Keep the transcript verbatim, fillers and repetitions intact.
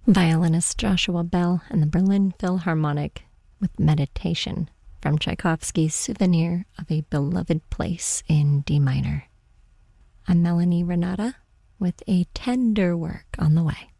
Violinist Joshua Bell and the Berlin Philharmonic with Meditation from Tchaikovsky's Souvenir of a Beloved Place in D minor. I'm Melanie Renata with a tender work on the way.